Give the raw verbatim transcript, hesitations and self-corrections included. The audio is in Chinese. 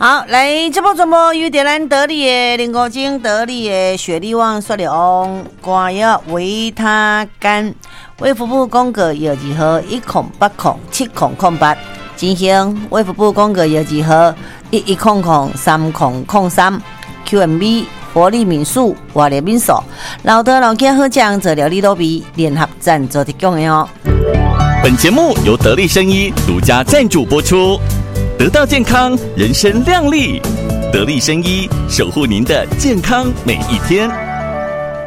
好，来这波转播由德兰得力的林国精得力的雪利旺雪利翁瓜药维他干，卫福部公告药剂号一空八空七空空八，进行卫福部公告药剂号一一空空三空空三 Q M B 活力民宿活力民宿老德老家好酱做料理都比联合赞助提供的哦。 本节目由得力生医独家赞助播出。得到健康，人生亮丽。得力生医，守护您的健康每一天。